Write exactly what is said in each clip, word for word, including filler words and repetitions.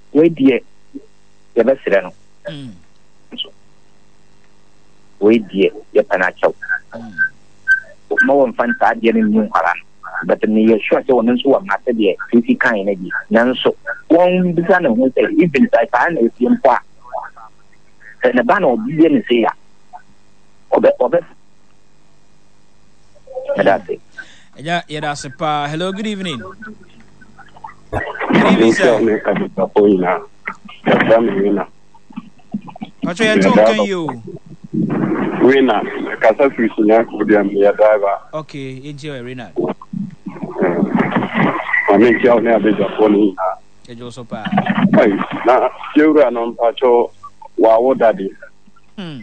we die ye besere no mm we die ye panacho mo won fanta die ne mu kwara but me ye sure say won so wa mate de fifty kan na bi nanso won bisa na ho say even sai pa na e fiem kwa na ba na obi ne say ya obe obe that's it. Yeah, yeah, that's a pa. Hello, good evening. Good evening, sir. Pacho, you're talking you. Winner, Casa Fusinia could be a driver. Okay, enjoy, Renard. I make you near the Japanese. You're so pa. Now, children on Pacho, wow, daddy. Hmm.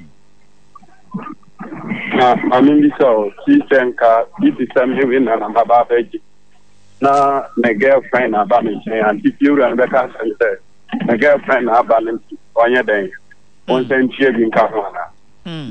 Na amindi so si senka iti sami win na baba beji na my girlfriend aba me chen anti fiura na beka say my girlfriend aba me onye den on sentie bi nka ho na hmm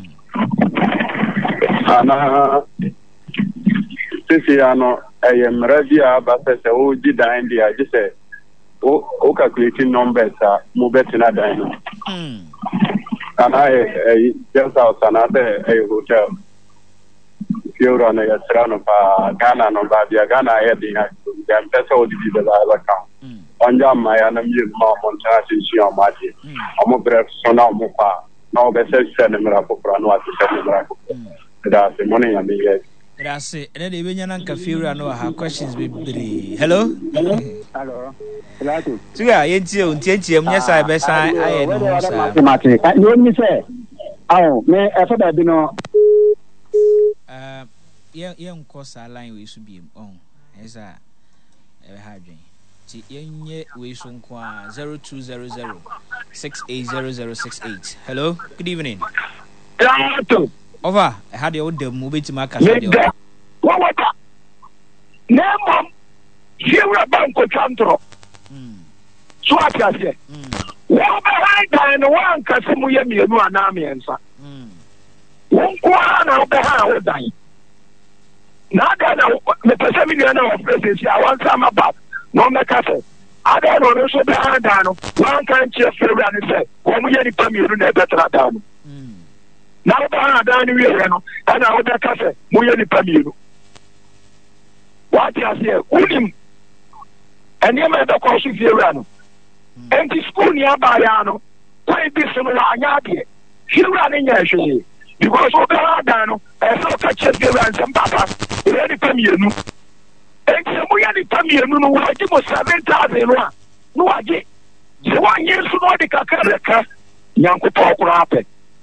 ana sisi ano ayem ready aba se o di dan dia ji se o o calculating numbers a mo betina dan no hmm ana eh just out ana the hotel Fiora na yasrano pa Ghana no ba dia Ghana e di na dem pesa o di de la la ka onja ma ya na mi ma monta si si o ma di o mo bre sona mo pa no be se se ne mra ko pra no ati se ne mra ko da se moni ya mi ye da se ene de benya na nka Fiora no ha questions be bre hello hello hello tuga yenti o ntientie mnya sai be sai aye no sa mate no mi se aw me e fa da bi no uh yeah yeah nkosa line we su biem on esa e ha dwen ti yenye we su nko a zero two zero zero six eight zero zero six eight. Hello, good evening. Hello. Over I had your dem mo beti ma kasa de what what name Fiora banko chantro mm so apiase mm wo behind dan no wan kasimu ye mienu ana miensa mm won kwa na behind wo dan na da na me pese mi na wa president ya wan sama ba no me kase ada no no so behind dan no wan kan che Fiora ni se wo mu ye ni pamiru na betra dan mm na ba dan ni wi no ana wo da kase mu ye ni pamiru what you say unim eni me da ko su Fiora no enti school ni abaya no why be so la anya de Fiora ni nya hwe because obe ada no e so ka che Fiora nsem papa e ni pamienu enti mo ya ni pamienu no wa ji mo seven thousand no no wa ji se wa yesu no de kakara ka nyanko to okura ape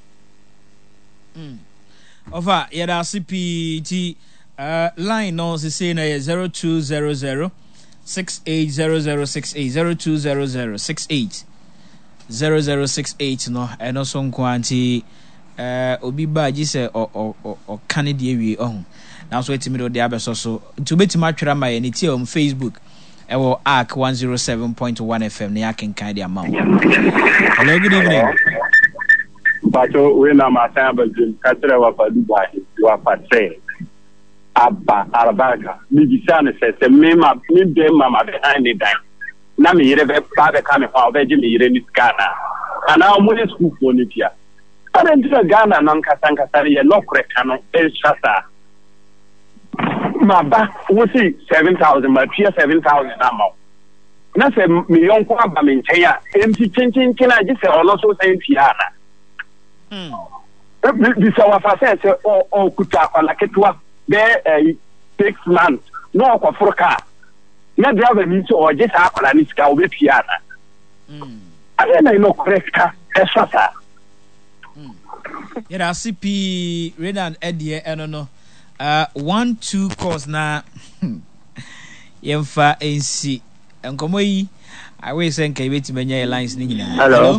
mm over yada C P T uh line no se say na zero two zero zero six eight zero zero six eight zero two zero zero six eight zero zero six eight no eno so nkwanti eh obi ba ji se o o o kan de awie ohun na so etimi do de abeso so nti obetima atwera ma ye ne tie on Facebook e wo arc one oh seven point one F M ne akenkan de amount. Hello, good evening. Pato we na matamba jin katra wa pa Dubai wa pa tre aba arabaga mi bisane se se me ma mi de mama behind the dime na me yire be pa be ka me fa be ji me yire ni Ghana ana mo ni school for ni tia ara ndi Ghana nan kasa kasa ye no koreka no e shasa ma ba wo si seven thousand ma pia seven thousand na ma na se me yon ko aba me nche ya enti chinchin kina ji se ono so se pia na mm bisa wa fa se o o kuta kwa la ketwa there uh, six months no kwa furka na driver mi so oje sa akola ni sika obe piana mm ale na no correct ka esasa mm yada C P Renan Edie eno no uh one two course na yemfa ensi enkomo yi awe sen ka ibeti menya lines ni nyina. Hello.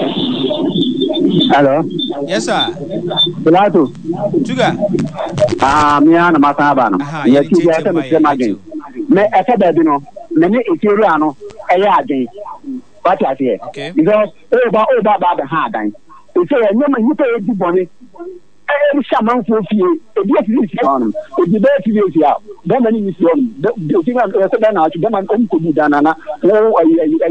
Hello. Yes sir. Plato. Tuga. Ah, me ana masaba no. Ya ti ya ta me magin. Me ata da bi no. Me ni Fiora no e ya adin. What you say? Okay. Because o ba o ba ba ba ha adan. O say e nyama nyipa e di boni. E shaman fo fie. E bi fi fi on. E di be fi fi a. Da mani ni fi on. Da ti na e se da na atu da man ko ko di dana na. O ayi